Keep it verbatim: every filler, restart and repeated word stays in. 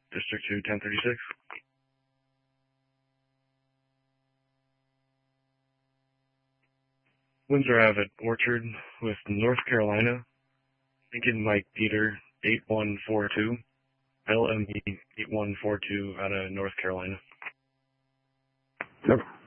District two, ten thirty-six. Windsor Ave at Orchard with North Carolina. Lincoln Mike Peter, eight one four two. L M E eight one four two out of North Carolina. Yep.